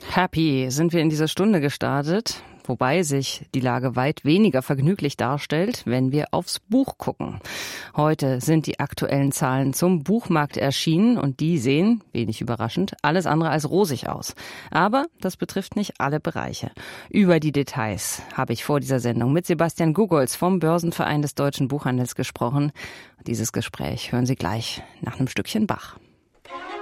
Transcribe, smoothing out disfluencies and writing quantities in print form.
Happy sind wir in diese Stunde gestartet, wobei sich die Lage weit weniger vergnüglich darstellt, wenn wir aufs Buch gucken. Heute sind die aktuellen Zahlen zum Buchmarkt erschienen und die sehen, wenig überraschend, alles andere als rosig aus. Aber das betrifft nicht alle Bereiche. Über die Details habe ich vor dieser Sendung mit Sebastian Gugolz vom Börsenverein des Deutschen Buchhandels gesprochen. Dieses Gespräch hören Sie gleich nach einem Stückchen Bach.